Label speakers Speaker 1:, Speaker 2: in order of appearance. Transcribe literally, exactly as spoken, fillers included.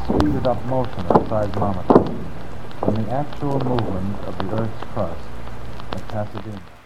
Speaker 1: speeded up motion of seismometers from the actual movement of the Earth's crust at Pasadena.